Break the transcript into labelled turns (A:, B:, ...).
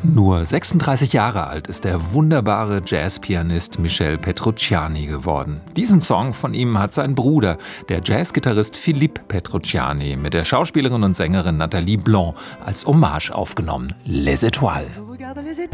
A: Nur 36 Jahre alt ist der wunderbare Jazzpianist Michel Petrucciani geworden. Diesen Song von ihm hat sein Bruder, der Jazzgitarrist Philippe Petrucciani, mit der Schauspielerin und Sängerin Nathalie Blanc als Hommage aufgenommen. Les Étoiles.